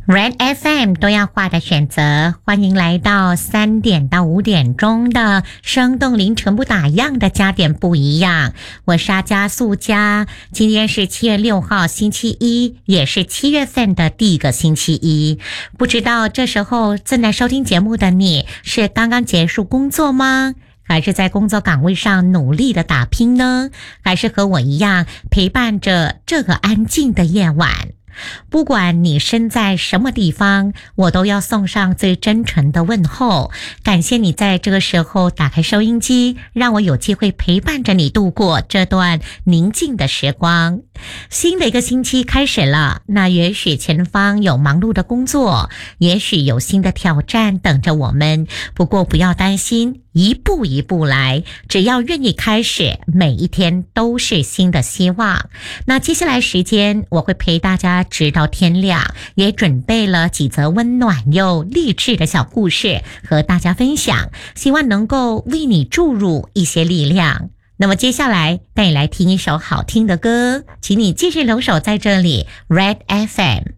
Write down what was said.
Red FM 多样化的选择，欢迎来到3点到5点钟的生动凌晨不打烊的加点不一样。我是阿加素佳，今天是7月6号星期一，也是7月份的第一个星期一。不知道这时候正在收听节目的你，是刚刚结束工作吗？还是在工作岗位上努力的打拼呢？还是和我一样陪伴着这个安静的夜晚？不管你身在什么地方，我都要送上最真诚的问候。感谢你在这个时候打开收音机，让我有机会陪伴着你度过这段宁静的时光。新的一个星期开始了，那也许前方有忙碌的工作，也许有新的挑战等着我们。不过不要担心，一步一步来，只要愿意开始，每一天都是新的希望。那接下来时间，我会陪大家直到天亮，也准备了几则温暖又励志的小故事和大家分享，希望能够为你注入一些力量。那么接下来带你来听一首好听的歌，请你继续留守在这里 Red FM。